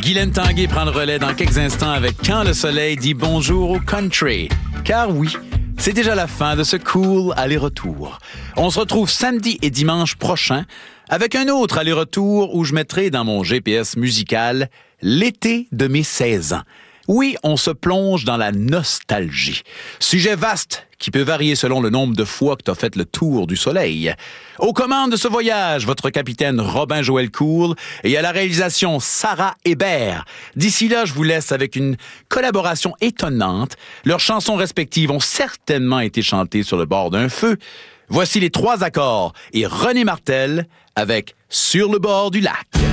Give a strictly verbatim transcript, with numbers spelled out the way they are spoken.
Guylaine Tanguay prend le relais dans quelques instants avec Quand le soleil dit bonjour au country. Car oui, c'est déjà la fin de ce cool aller-retour. On se retrouve samedi et dimanche prochain avec un autre aller-retour où je mettrai dans mon G P S musical l'été de mes seize ans. Oui, on se plonge dans la nostalgie. Sujet vaste qui peut varier selon le nombre de fois que tu as fait le tour du soleil. Aux commandes de ce voyage, votre capitaine Robin-Joël Cool et à la réalisation Sarah Hébert. D'ici là, je vous laisse avec une collaboration étonnante. Leurs chansons respectives ont certainement été chantées sur le bord d'un feu. Voici les trois accords et René Martel avec Sur le bord du lac.